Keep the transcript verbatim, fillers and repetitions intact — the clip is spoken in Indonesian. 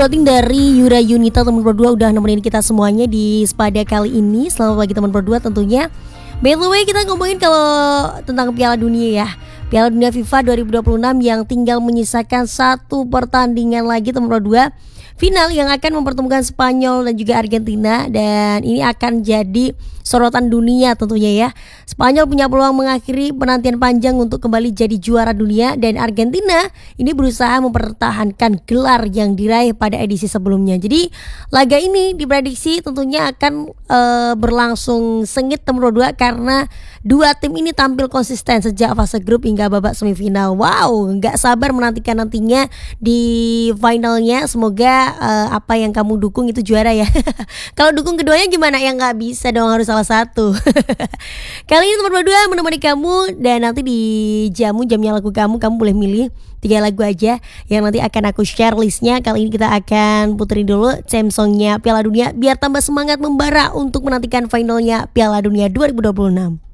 voting dari Yura Yunita teman berdua udah nemenin kita semuanya di Spada kali ini. Selamat pagi teman berdua tentunya. By the way, kita ngomongin kalau tentang Piala Dunia ya. Piala Dunia FIFA dua ribu dua puluh enam yang tinggal menyisakan satu pertandingan lagi teman berdua. Final yang akan mempertemukan Spanyol dan juga Argentina, dan ini akan jadi sorotan dunia tentunya ya. Spanyol punya peluang mengakhiri penantian panjang untuk kembali jadi juara dunia, dan Argentina ini berusaha mempertahankan gelar yang diraih pada edisi sebelumnya. Jadi laga ini diprediksi tentunya akan uh, berlangsung sengit teman dua karena dua tim ini tampil konsisten sejak fase grup hingga babak semifinal. Wow, nggak sabar menantikan nantinya di finalnya. Semoga uh, apa yang kamu dukung itu juara ya. Kalau dukung keduanya gimana? Ya nggak bisa dong, harus salah satu. Kali ini teman berdua menemani kamu, dan nanti di jamu jamnya lagu kamu, kamu boleh milih tiga lagu aja yang nanti akan aku share listnya. Kali ini kita akan puterin dulu theme songnya Piala Dunia biar tambah semangat membara untuk menantikan finalnya Piala Dunia dua ribu dua puluh enam.